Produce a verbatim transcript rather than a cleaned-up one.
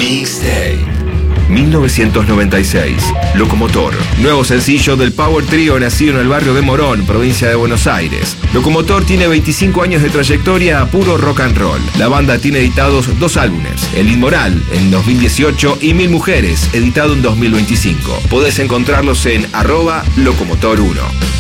Mixtape. mil novecientos noventa y seis, Locomotor, nuevo sencillo del Power Trio nacido en el barrio de Morón, provincia de Buenos Aires. Locomotor tiene veinticinco años de trayectoria a puro rock and roll. La banda tiene editados dos álbumes, El Inmoral en dos mil dieciocho y Mil Mujeres, editado en dos mil veinticinco. Podés encontrarlos en arroba locomotor uno.